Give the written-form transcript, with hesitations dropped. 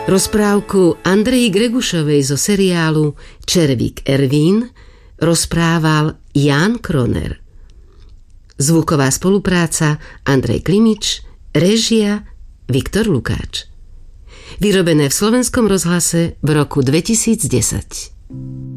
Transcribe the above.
Rozprávku Andreji Gregušovej zo seriálu Červík Ervín rozprával Ján Kroner. Zvuková spolupráca Andrej Klimič, réžia Viktor Lukáč. Vyrobené v Slovenskom rozhlase v roku 2010.